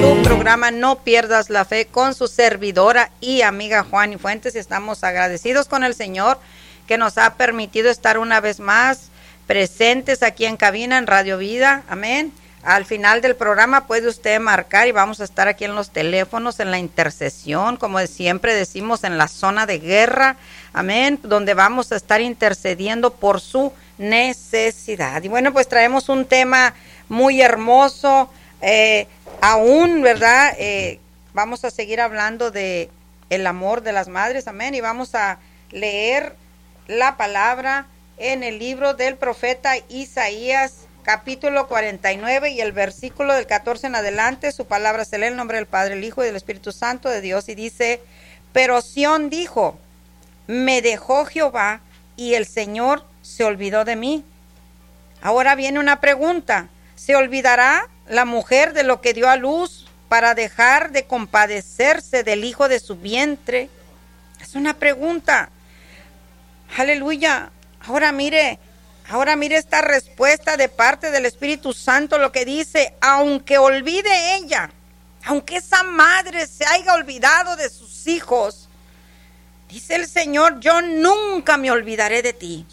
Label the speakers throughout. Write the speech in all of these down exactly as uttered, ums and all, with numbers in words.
Speaker 1: su programa No Pierdas la Fe con su servidora y amiga Juani Fuentes. Estamos agradecidos con el Señor que nos ha permitido estar una vez más presentes aquí en cabina en Radio Vida. Amén. Al final del programa puede usted marcar y vamos a estar aquí en los teléfonos, en la intercesión, como siempre decimos, en la zona de guerra. Amén. Donde vamos a estar intercediendo por su necesidad. Y bueno, pues traemos un tema muy hermoso. Eh, aún, ¿verdad? Eh, vamos a seguir hablando de el amor de las madres. Amén. Y vamos a leer la palabra en el libro del profeta Isaías, capítulo cuarenta y nueve y el versículo del catorce en adelante. Su palabra se lee en el nombre del Padre, el Hijo y del Espíritu Santo de Dios, y dice: pero Sión dijo, me dejó Jehová y el Señor se olvidó de mí. Ahora viene una pregunta: ¿se olvidará la mujer de lo que dio a luz para dejar de compadecerse del hijo de su vientre? Es una pregunta. Aleluya. Ahora mire, ahora mire esta respuesta de parte del Espíritu Santo, lo que dice: aunque olvide ella, aunque esa madre se haya olvidado de sus hijos, dice el Señor, yo nunca me olvidaré de ti.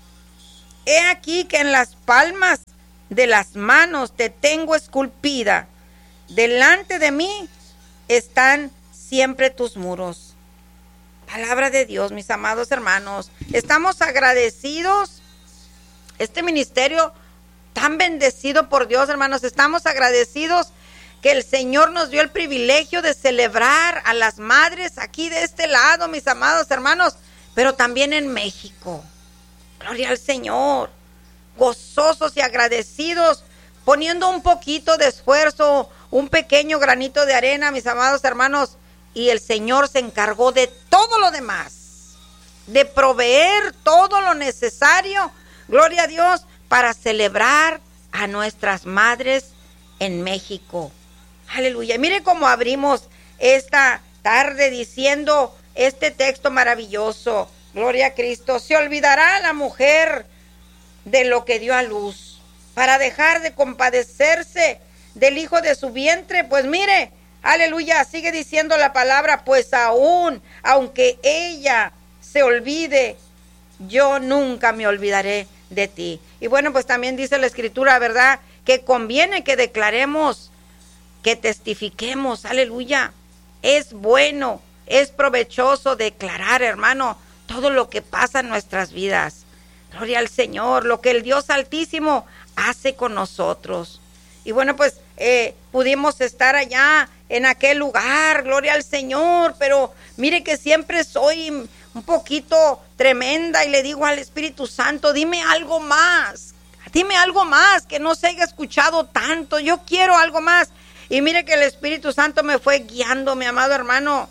Speaker 1: He aquí que en las palmas de las manos te tengo esculpida, delante de mí están siempre tus muros. Palabra de Dios, mis amados hermanos. Estamos agradecidos. Este ministerio tan bendecido por Dios, hermanos, estamos agradecidos que el Señor nos dio el privilegio de celebrar a las madres aquí de este lado, mis amados hermanos, pero también en México. Gloria al Señor. Gozosos y agradecidos, poniendo un poquito de esfuerzo, un pequeño granito de arena, mis amados hermanos, y el Señor se encargó de todo lo demás, de proveer todo lo necesario, gloria a Dios, para celebrar a nuestras madres en México. Aleluya. Mire cómo abrimos esta tarde diciendo este texto maravilloso. Gloria a Cristo. Se olvidará la mujer de lo que dio a luz para dejar de compadecerse del hijo de su vientre. Pues mire, aleluya, sigue diciendo la palabra, pues aún, aunque ella se olvide, yo nunca me olvidaré de ti. Y bueno, pues también dice la Escritura, ¿verdad?, que conviene que declaremos, que testifiquemos, aleluya. Es bueno, es provechoso declarar, hermano, todo lo que pasa en nuestras vidas. Gloria al Señor, lo que el Dios Altísimo hace con nosotros. Y bueno, pues eh, pudimos estar allá en aquel lugar, gloria al Señor, pero mire que siempre soy un poquito tremenda y le digo al Espíritu Santo, dime algo más, dime algo más, que no se haya escuchado tanto, yo quiero algo más. Y mire que el Espíritu Santo me fue guiando, mi amado hermano,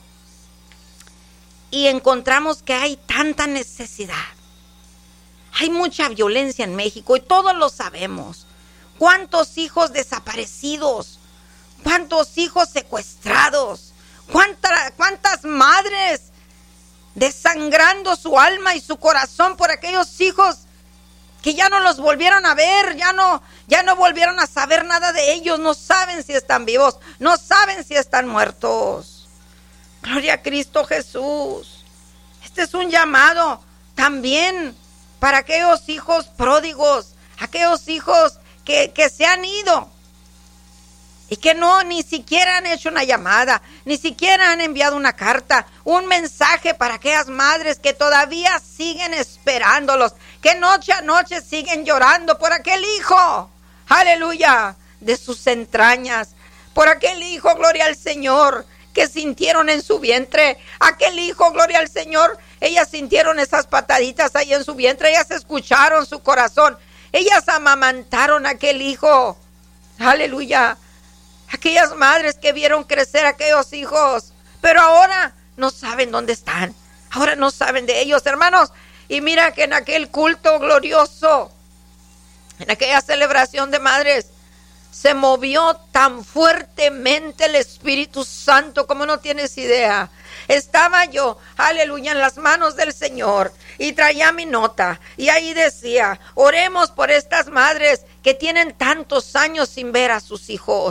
Speaker 1: y encontramos que hay tanta necesidad. Hay mucha violencia en México y todos lo sabemos. ¿Cuántos hijos desaparecidos? ¿Cuántos hijos secuestrados? ¿Cuánta, cuántas madres desangrando su alma y su corazón por aquellos hijos que ya no los volvieron a ver, ya no, ya no volvieron a saber nada de ellos, no saben si están vivos, no saben si están muertos? Gloria a Cristo Jesús. Este es un llamado también para aquellos hijos pródigos, aquellos hijos que, que se han ido y que no, ni siquiera han hecho una llamada, ni siquiera han enviado una carta, un mensaje para aquellas madres que todavía siguen esperándolos, que noche a noche siguen llorando por aquel hijo, aleluya, de sus entrañas, por aquel hijo, gloria al Señor, que sintieron en su vientre, aquel hijo, gloria al Señor. Ellas sintieron esas pataditas ahí en su vientre, ellas escucharon su corazón, ellas amamantaron a aquel hijo, aleluya. Aquellas madres que vieron crecer a aquellos hijos, pero ahora no saben dónde están, ahora no saben de ellos, hermanos. Y mira que en aquel culto glorioso, en aquella celebración de madres, se movió tan fuertemente el Espíritu Santo como no tienes idea. Estaba yo, aleluya, en las manos del Señor y traía mi nota y ahí decía, oremos por estas madres que tienen tantos años sin ver a sus hijos,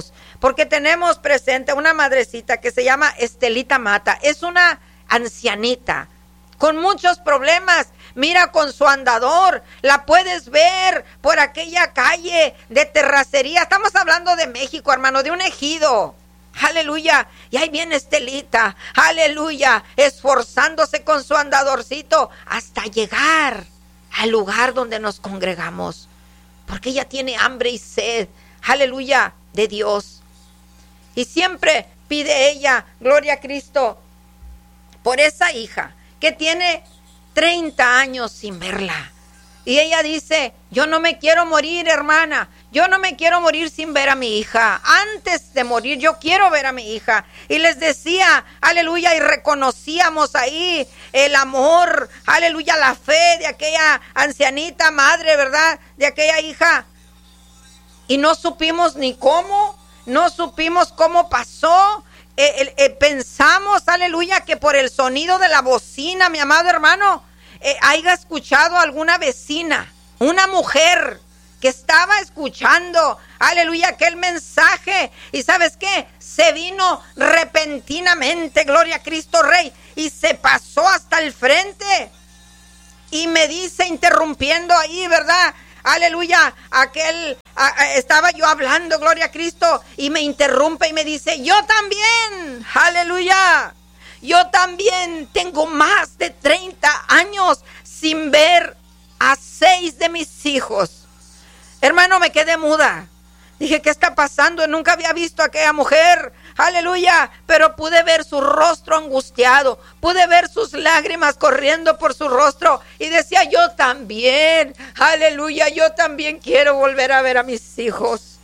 Speaker 1: porque tenemos presente una madrecita que se llama Estelita Mata. Es una ancianita con muchos problemas. Mira, con su andador, la puedes ver por aquella calle de terracería. Estamos hablando de México, hermano, de un ejido. Aleluya. Y ahí viene Estelita, aleluya, esforzándose con su andadorcito hasta llegar al lugar donde nos congregamos, porque ella tiene hambre y sed, aleluya, de Dios. Y siempre pide ella, gloria a Cristo, por esa hija que tiene treinta años sin verla. Y ella dice, yo no me quiero morir, hermana. Yo no me quiero morir sin ver a mi hija. Antes de morir, yo quiero ver a mi hija. Y les decía, aleluya, y reconocíamos ahí el amor, aleluya, la fe de aquella ancianita madre, ¿verdad? De aquella hija. Y no supimos ni cómo, no supimos cómo pasó. Eh, eh, eh, pensamos, aleluya, que por el sonido de la bocina, mi amado hermano, eh, haya escuchado a alguna vecina, una mujer que estaba escuchando, aleluya, aquel mensaje. Y ¿sabes qué? Se vino repentinamente, gloria a Cristo Rey, y se pasó hasta el frente. Y me dice, interrumpiendo ahí, ¿verdad? Aleluya, aquel, a, a, estaba yo hablando, gloria a Cristo, y me interrumpe y me dice, yo también, aleluya, yo también tengo más de treinta años sin ver a seis de mis hijos. Hermano, me quedé muda. Dije, ¿qué está pasando? Nunca había visto a aquella mujer, aleluya, pero pude ver su rostro angustiado, pude ver sus lágrimas corriendo por su rostro y decía, yo también, aleluya, yo también quiero volver a ver a mis hijos.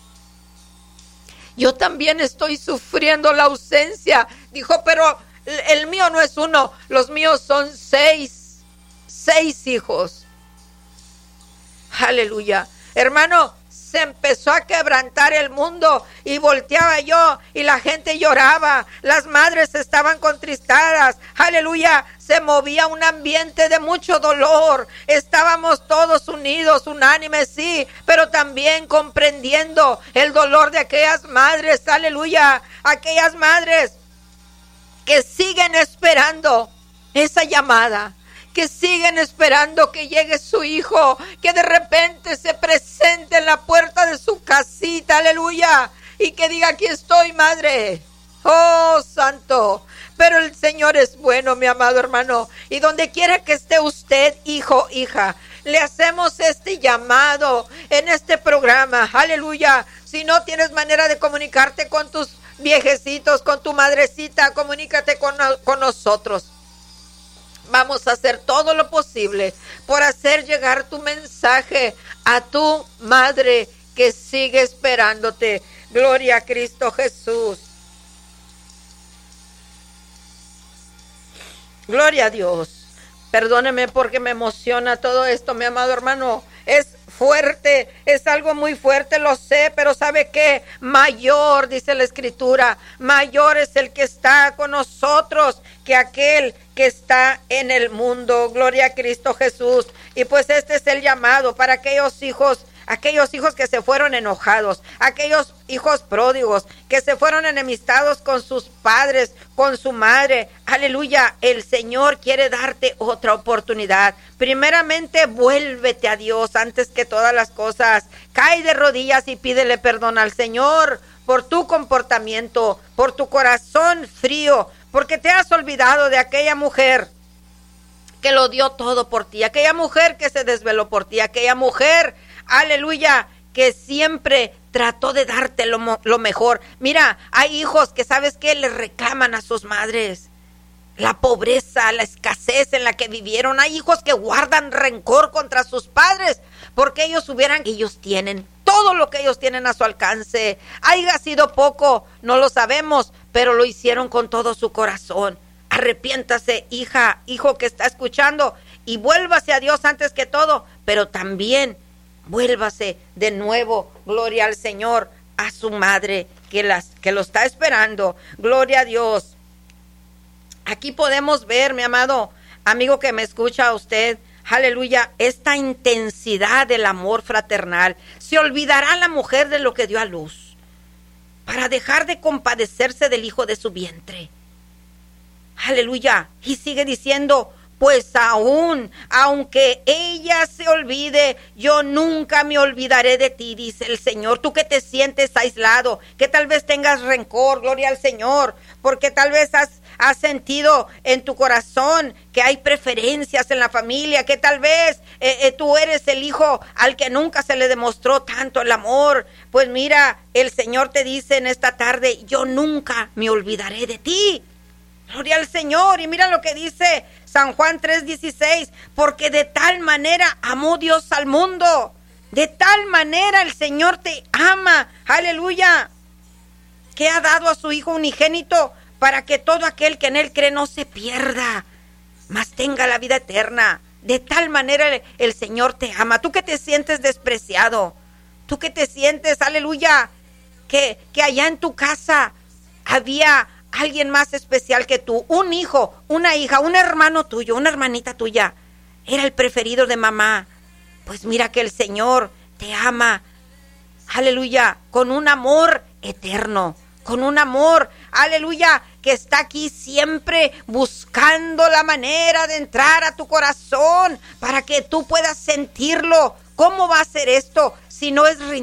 Speaker 1: Yo también estoy sufriendo la ausencia. Dijo, pero el mío no es uno, los míos son seis, seis hijos. Aleluya. Hermano, se empezó a quebrantar el mundo y volteaba yo y la gente lloraba, las madres estaban contristadas, aleluya, se movía un ambiente de mucho dolor, estábamos todos unidos, unánimes, sí, pero también comprendiendo el dolor de aquellas madres, aleluya, aquellas madres que siguen esperando esa llamada, que siguen esperando que llegue su hijo, que de repente se presente en la puerta de su casita, aleluya, y que diga, aquí estoy, madre. Oh, santo. Pero el Señor es bueno, mi amado hermano, y donde quiera que esté usted, hijo, hija, le hacemos este llamado en este programa, aleluya. Si no tienes manera de comunicarte con tus viejecitos, con tu madrecita, comunícate con, con nosotros. Vamos a hacer todo lo posible por hacer llegar tu mensaje a tu madre que sigue esperándote. Gloria a Cristo Jesús. Gloria a Dios. Perdóneme porque me emociona todo esto, mi amado hermano. Es fuerte, es algo muy fuerte, lo sé, pero ¿sabe qué? Mayor, dice la Escritura, mayor es el que está con nosotros que aquel que está en el mundo. Gloria a Cristo Jesús. Y pues este es el llamado para aquellos hijos, aquellos hijos que se fueron enojados, aquellos hijos pródigos que se fueron enemistados con sus padres, con su madre. Aleluya, el Señor quiere darte otra oportunidad. Primeramente, vuélvete a Dios antes que todas las cosas. Cae de rodillas y pídele perdón al Señor por tu comportamiento, por tu corazón frío, porque te has olvidado de aquella mujer que lo dio todo por ti, aquella mujer que se desveló por ti, aquella mujer, aleluya, que siempre trató de darte lo, lo mejor. Mira, hay hijos que, ¿sabes qué? Le reclaman a sus madres la pobreza, la escasez en la que vivieron. Hay hijos que guardan rencor contra sus padres porque ellos hubieran, ellos tienen todo lo que ellos tienen a su alcance. Haya sido poco, no lo sabemos, pero lo hicieron con todo su corazón. Arrepiéntase, hija, hijo que está escuchando, y vuélvase a Dios antes que todo, pero también vuélvase de nuevo, gloria al Señor, a su madre que, las, que lo está esperando. Gloria a Dios. Aquí podemos ver, mi amado amigo que me escucha a usted, aleluya, esta intensidad del amor fraternal. Se olvidará la mujer de lo que dio a luz. para dejar de compadecerse del hijo de su vientre. Aleluya. Y sigue diciendo, pues aún, aunque ella se olvide, yo nunca me olvidaré de ti, dice el Señor. Tú que te sientes aislado, que tal vez tengas rencor, gloria al Señor, porque tal vez has, has sentido en tu corazón que hay preferencias en la familia, que tal vez eh, eh, tú eres el hijo al que nunca se le demostró tanto el amor. Pues mira, el Señor te dice en esta tarde, yo nunca me olvidaré de ti. Gloria al Señor. Y mira lo que dice San Juan tres dieciséis, porque de tal manera amó Dios al mundo, de tal manera el Señor te ama, aleluya, que ha dado a su Hijo unigénito para que todo aquel que en Él cree no se pierda, mas tenga la vida eterna. De tal manera el, el Señor te ama. Tú que te sientes despreciado, tú que te sientes, aleluya, que, que allá en tu casa había alguien más especial que tú, un hijo, una hija, un hermano tuyo, una hermanita tuya, era el preferido de mamá. Pues mira que el Señor te ama, aleluya, con un amor eterno, con un amor, aleluya, que está aquí siempre buscando la manera de entrar a tu corazón para que tú puedas sentirlo. ¿Cómo va a ser esto si no es